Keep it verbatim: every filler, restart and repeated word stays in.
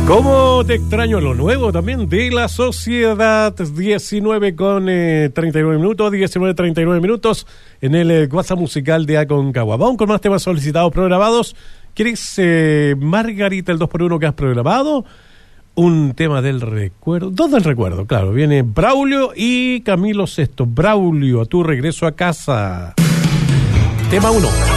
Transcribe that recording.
¿Cómo te extraño? Lo nuevo también de La Sociedad. diecinueve con eh, treinta y nueve minutos, diecinueve treinta y nueve minutos en el eh, WhatsApp musical de Aconcagua. Vamos con más temas solicitados programados. ¿Quieres, eh, Margarita, el dos por uno que has programado? Un tema del recuerdo. Dos del recuerdo, claro. Viene Braulio y Camilo Sesto. Braulio, a tu regreso a casa. Tema uno.